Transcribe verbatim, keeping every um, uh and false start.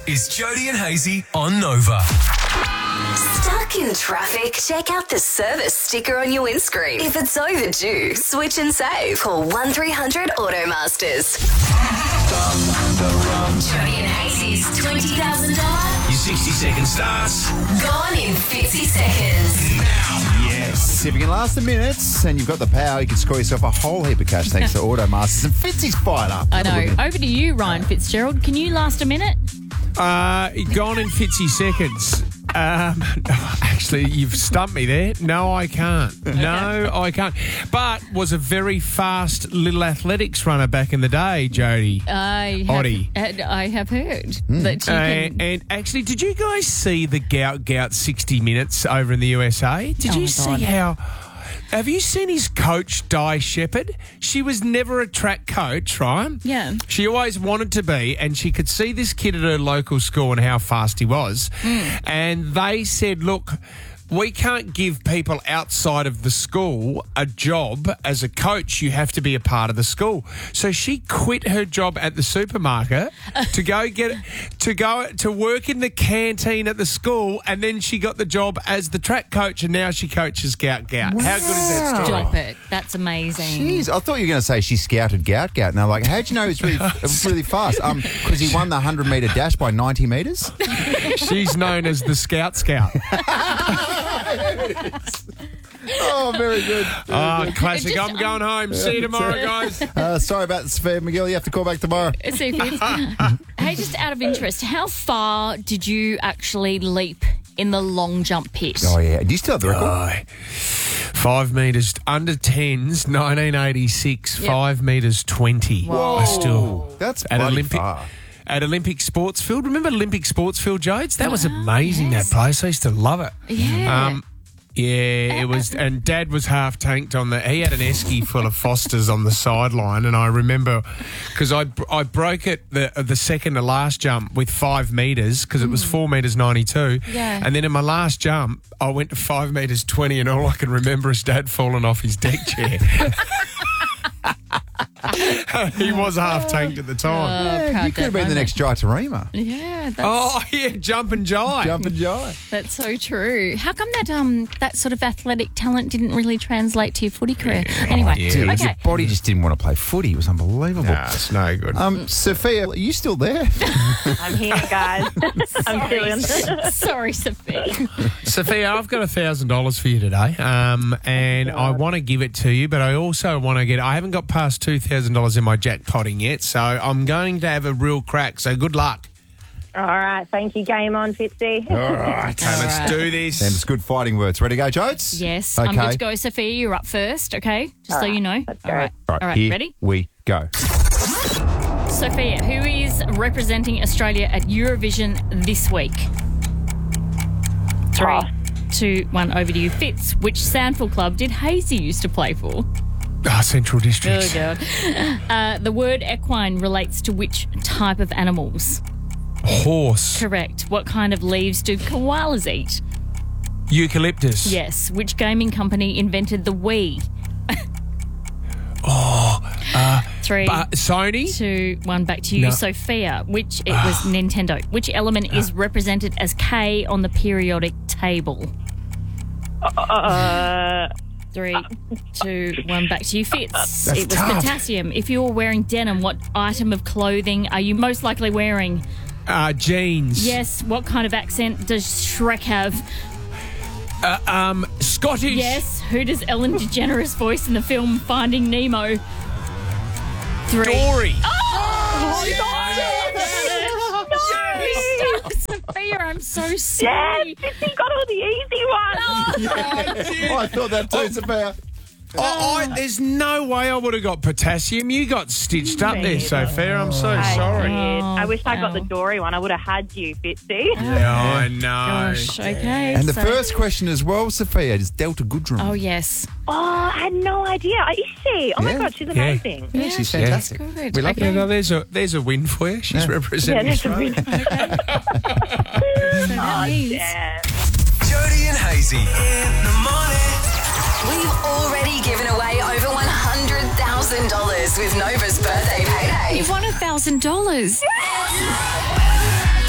is Jody and Hazy on Nova. Stuck in traffic? Check out the service sticker on your windscreen. If it's overdue, switch and save. Call one three hundred Automasters. Jody and Hazy's twenty thousand dollars. Your sixty second starts Gone in fifty seconds. now. Yes. If you can last a minute and you've got the power, you can score yourself a whole heap of cash thanks to Automasters. And Fitzy's fired up. I know. Over to you, Ryan Fitzgerald. Can you last a minute? Uh, gone in fifty seconds. Um, actually, you've stumped me there. No, I can't. No, I can't. But was a very fast little athletics runner back in the day, Jody. I have, Oddie. uh, I have heard Hmm. that you Uh, can... and actually, did you guys see the Gout Gout sixty minutes over in the U S A? Did Oh, you my see God. how... Have you seen his coach, Di Shepherd? She was never a track coach, right? Yeah. She always wanted to be, and she could see this kid at her local school and how fast he was. Mm. And they said, look, we can't give people outside of the school a job as a coach. You have to be a part of the school. So she quit her job at the supermarket to go get to go to work in the canteen at the school, and then she got the job as the track coach, and now she coaches Gout Gout. How good is that story? Stop it. That's amazing. Jeez, I thought you were going to say she scouted Gout Gout. And I'm like, how'd you know he's really, really fast? Um, because he won the one hundred metre dash by ninety metres? She's known as the Scout Scout. Oh, very good. Oh, classic. Just- I'm going home. See you tomorrow, guys. Uh, sorry about the Sophia McGill. You have to call back tomorrow. See, Fitz. Hey, just out of interest, how far did you actually leap in the long jump pit? Oh, yeah. Do you still have the record? Oh, five metres under tens, nineteen eighty-six, Yep. five metres twenty. Whoa. I still That's at bloody Olympic far. at Olympic Sports Field. Remember Olympic Sports Field, Jodes? That was amazing. yes. That place. I used to love it. Yeah. Um, yeah, it was, and Dad was half tanked on the. He had an esky full of Fosters on the sideline, and I remember because I I broke it the the second to last jump with five metres because it was four metres ninety two, Yeah. and then in my last jump I went to five metres twenty, and all I can remember is Dad falling off his deck chair. He was half tanked at the time. Oh, Yeah, proud you could have dad been the moment. next Jai Tarima. Yeah, that's, Oh yeah, jump and jive. Jump and Jai. that's so true. How come that um that sort of athletic talent didn't really translate to your footy career? Anyway, yeah. Dude, okay. your body just didn't want to play footy. It was unbelievable. Nah, it's no good. Um, Sophia, are you still there? I'm here, guys. I'm feeling Sorry, Sophie. Sophia, I've got a thousand dollars for you today, um, and I want to give it to you, but I also want to get. I haven't got past two thousand dollars in my jackpotting yet, so I'm going to have a real crack. So good luck. All right, thank you. Game on, Fitzy. All right, okay, All let's right. do this. And it's good fighting words. Ready to go, Jodes? Yes, Okay. I'm good to go, Sophia. You're up first, okay? Just so you know. let's All go. right. All right, All right, here ready? we go. Sophia, who is representing Australia at Eurovision this week? Three, Pass. two, one, over to you. Fitz, which Sandford club did Hazy used to play for? Ah, Central District. Oh, God. Uh, the word equine relates to which type of animals? Horse. Correct. What kind of leaves do koalas eat? Eucalyptus. Yes. Which gaming company invented the Wii? Oh, uh, Three, uh, Sony. two, one, back to you, No. Sophia. Which it was Nintendo. Which element is represented as K on the periodic table? Uh, Three, two, one, back to you, Fitz. That's It was tough. potassium. If you were wearing denim, what item of clothing are you most likely wearing? Uh, jeans. Yes. What kind of accent does Shrek have? Uh, um, Scottish. Yes. Who does Ellen DeGeneres voice in the film Finding Nemo? Three. Dory. Oh, no! Sophia, I'm so yes, sorry. Fitzy got all the easy ones. Oh, I thought that too, Sophia. Oh, I, there's no way I would have got potassium. You got stitched up there, Sophia. I'm so I sorry. did. I wish I got wow. the Dory one. I would have had you, Fitzy. Yeah, I know. Gosh, okay. And the so- first question as well, Sophia, is Delta Goodrum. Oh, yes. Oh, I had no idea. Is she? Oh, Yeah. my God, she's Yeah. amazing. Yeah, she's Yeah, fantastic. that's good. We love Yeah, Okay. no, there's a there's a win for you. She's Yeah. Yeah, representing that's a Australia. really So that means yeah. Jody and Hazy in the morning. We've already given away over one hundred thousand dollars with Nova's birthday payday. you've won a thousand dollars.